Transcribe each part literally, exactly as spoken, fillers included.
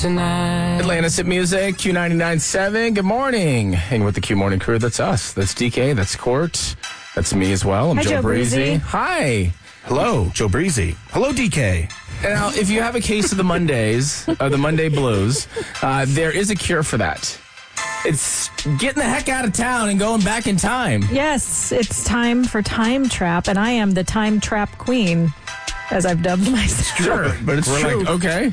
tonight. Atlantis Hit Music, Q ninety-nine point seven. Good morning. Hanging with the Q Morning Crew. That's us. That's D K. That's Court. That's me as well. I'm Hi, Joe, Joe Breezy. Breezy. Hi. Hello, Joe Breezy. Hello, D K. Now, if you have a case of the Mondays, or the Monday blues, uh, there is a cure for that. It's getting the heck out of town and going back in time. Yes, it's time for Time Trap, and I am the Time Trap Queen, as I've dubbed myself. Sure, but it's We're true. like, okay.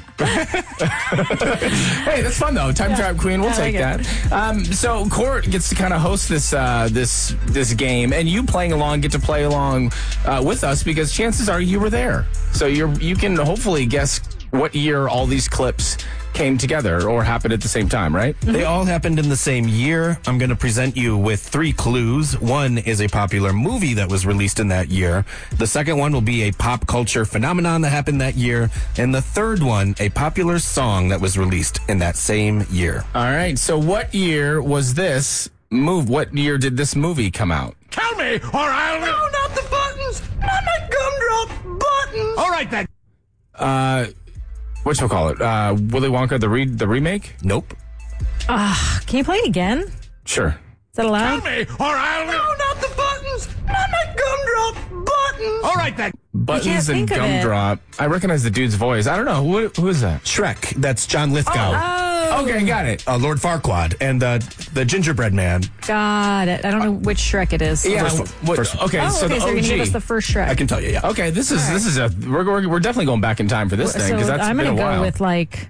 Hey, that's fun though. Time Yeah. Trap Queen, we'll I take like that. Um, so Court gets to kind of host this uh, this this game, and you playing along get to play along uh, with us because chances are you were there. So you're you can hopefully guess what year all these clips came together or happened at the same time, right? They all happened in the same year. I'm going to present you with three clues. One is a popular movie that was released in that year. The second one will be a pop culture phenomenon that happened that year. And the third one, a popular song that was released in that same year. All right. So what year was this move? What year did this movie come out? Tell me, or I'll... No, not the buttons! Not my gumdrop buttons! All right, then. Uh, whatchamacallit? Uh, Willy Wonka, the re- the remake? Nope. Ah, can you play it again? Is Sure. that allowed? Tell me, or I'll... No, not the buttons! Not my gumdrop buttons! All right, then. Buttons and think of it. Gumdrop. I recognize the dude's voice. I don't know. Who, who is that? Shrek. That's John Lithgow. Oh, Okay, got it. Uh, Lord Farquaad. And uh, the gingerbread man. got it. I don't know which Shrek it is. Yeah. First one. what- First one. okay, Oh, so okay, the so you're going to give us O G. the first Shrek. I can tell you, yeah. Okay, this is this is a we're, we're we're definitely going back in time for this thing so because that's I'm been a gonna while. go with like,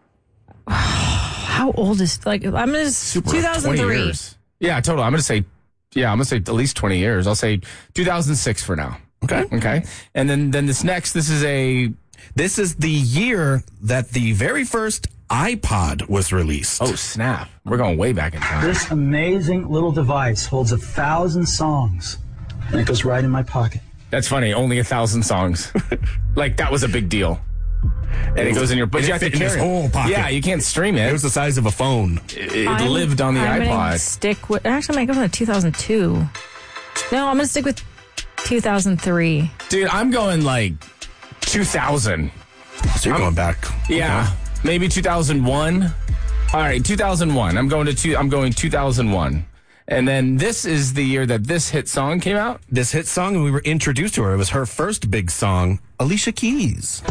how old is like I'm gonna Super, two thousand twenty three. years. Yeah, total. I'm gonna say, yeah, I'm gonna say at least twenty years. I'll say two thousand six for now. Okay. Okay, and then then this next, this is a This is the year that the very first iPod was released. oh snap, we're going way back in time. This amazing little device holds a thousand songs, and it goes right in my pocket. That's funny. Only a thousand songs. Like that was a big deal. And it goes in your, but And you it have to fit in his carry it. whole pocket. Yeah, you can't stream it. It was the size of a phone. It, it I'm- lived on the I'm Gonna iPod. stick with actually, I might go with two thousand two. No, I'm gonna stick with two thousand three. Dude, I'm going like two thousand. So you're going back. Yeah, Okay. maybe two thousand one. All right, two thousand one. I'm going to two. I'm going two thousand one. And then this is the year that this hit song came out. This hit song, and we were introduced to her. It was her first big song, Alicia Keys.